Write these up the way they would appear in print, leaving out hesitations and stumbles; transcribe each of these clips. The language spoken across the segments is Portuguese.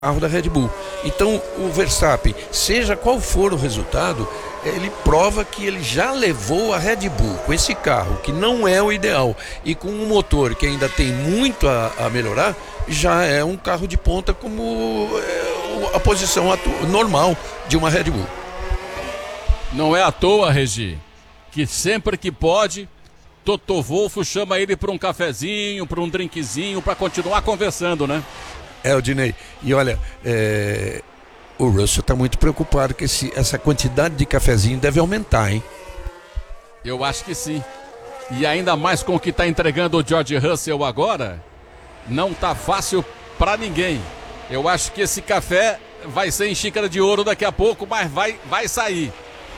carro da Red Bull. Então o Verstappen, seja qual for o resultado, ele prova que ele já levou a Red Bull com esse carro, que não é o ideal, e com um motor que ainda tem muito a melhorar, já é um carro de ponta como a posição normal de uma Red Bull. Não é à toa, Regi, que sempre que pode, Toto Wolff chama ele para um cafezinho, para um drinkzinho, para continuar conversando, né? Odinei, e olha, o Russell está muito preocupado que essa quantidade de cafezinho deve aumentar, hein? Eu acho que sim. E ainda mais com o que está entregando o George Russell agora, não tá fácil para ninguém. Eu acho que esse café vai ser em xícara de ouro daqui a pouco, mas vai sair.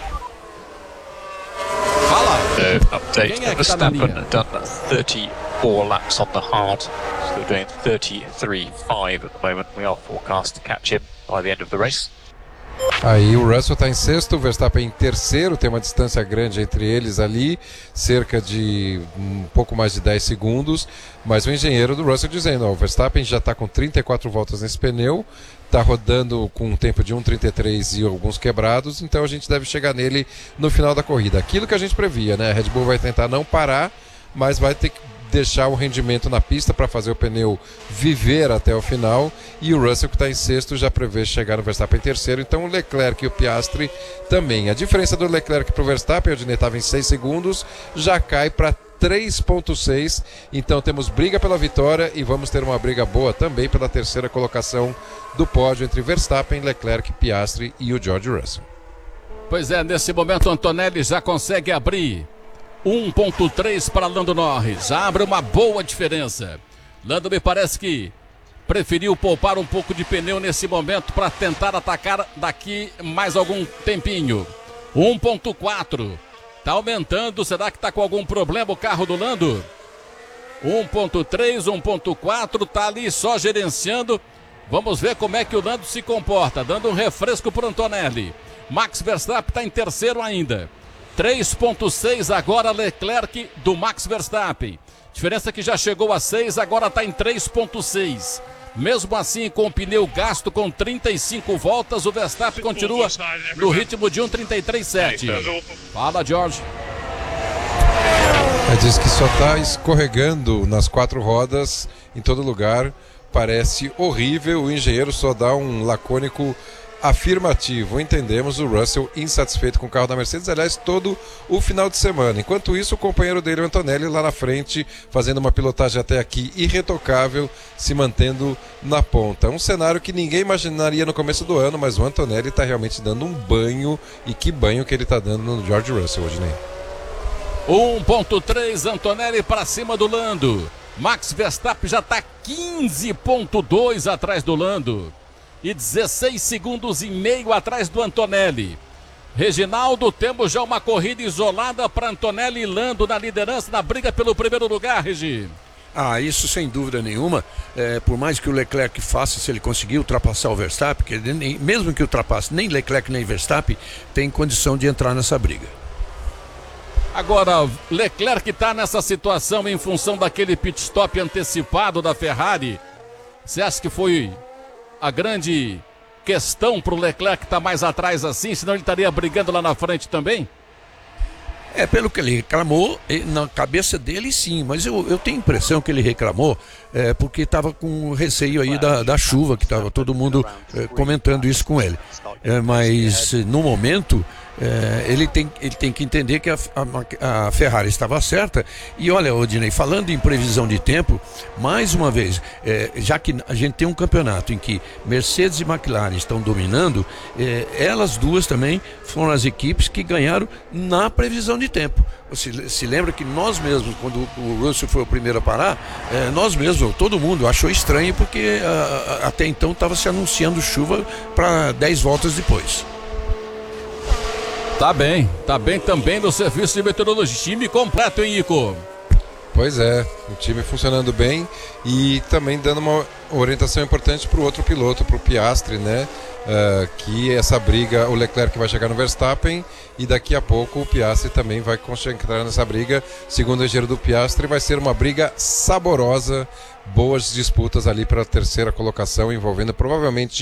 Fala! Update. Quem é que tá na linha? Done 34 laps on the hard. Still doing 33.5 at the moment. We are forecast to catch him by the end of the race. Aí o Russell está em sexto, o Verstappen em terceiro, tem uma distância grande entre eles ali, cerca de um pouco mais de 10 segundos, mas o engenheiro do Russell dizendo, o Verstappen já está com 34 voltas nesse pneu, está rodando com um tempo de 1,33 e alguns quebrados, então a gente deve chegar nele no final da corrida. Aquilo que a gente previa, né? A Red Bull vai tentar não parar, mas vai ter que deixar o rendimento na pista para fazer o pneu viver até o final, e o Russell, que está em sexto, já prevê chegar no Verstappen em terceiro, então o Leclerc e o Piastri também. A diferença do Leclerc para o Verstappen, o Dinei estava em 6 segundos, já cai para 3,6, então temos briga pela vitória e vamos ter uma briga boa também pela terceira colocação do pódio entre Verstappen, Leclerc, Piastri e o George Russell. Pois é, nesse momento Antonelli já consegue abrir 1,3 para Lando Norris, já abre uma boa diferença. Lando me parece que preferiu poupar um pouco de pneu nesse momento para tentar atacar daqui mais algum tempinho. 1,4, tá aumentando, será que tá com algum problema o carro do Lando? 1,3, 1,4, tá ali só gerenciando. Vamos ver como é que o Lando se comporta, dando um refresco para Antonelli. Max Verstappen está em terceiro ainda. 3,6 agora Leclerc do Max Verstappen. Diferença que já chegou a 6, agora está em 3,6. Mesmo assim, com o pneu gasto com 35 voltas, o Verstappen continua no ritmo de 1,33,7. Fala, George. Diz que só está escorregando nas 4 rodas em todo lugar. Parece horrível. O engenheiro só dá um lacônico afirmativo. Entendemos o Russell insatisfeito com o carro da Mercedes, aliás, todo o final de semana. Enquanto isso, o companheiro dele, o Antonelli, lá na frente, fazendo uma pilotagem até aqui irretocável, se mantendo na ponta. Um cenário que ninguém imaginaria no começo do ano, mas o Antonelli está realmente dando um banho, e que banho que ele está dando no George Russell hoje, né? 1,3 Antonelli para cima do Lando. Max Verstappen já está 15,2 atrás do Lando. E 16 segundos e meio atrás do Antonelli. Reginaldo, temos já uma corrida isolada para Antonelli e Lando na liderança, na briga pelo primeiro lugar, Regi. Isso sem dúvida nenhuma. Por mais que o Leclerc faça, se ele conseguir ultrapassar o Verstappen, que ele, mesmo que ultrapasse, nem Leclerc nem Verstappen tem condição de entrar nessa briga. Agora, Leclerc está nessa situação em função daquele pit stop antecipado da Ferrari. Você acha que foi a grande questão para o Leclerc estar mais atrás assim, senão ele estaria brigando lá na frente também? Pelo que ele reclamou, na cabeça dele sim, mas eu tenho a impressão que ele reclamou porque estava com receio aí da chuva, que estava todo mundo comentando isso com ele. Mas no momento ele tem que entender que a Ferrari estava certa. E olha, Odinei, falando em previsão de tempo, mais uma vez, já que a gente tem um campeonato em que Mercedes e McLaren estão dominando, elas duas também foram as equipes que ganharam na previsão de tempo. Você se lembra que nós mesmos, quando o Russell foi o primeiro a parar, nós mesmos, todo mundo achou estranho, porque até então estava se anunciando chuva para 10 voltas depois. Tá bem também no serviço de meteorologia. Time completo, hein, Ico? Pois é, o time funcionando bem e também dando uma orientação importante para o outro piloto, para o Piastri, né? Que essa briga, o Leclerc vai chegar no Verstappen e daqui a pouco o Piastri também vai entrar nessa briga. Segundo o engenheiro do Piastri, vai ser uma briga saborosa boas disputas ali para a terceira colocação, envolvendo provavelmente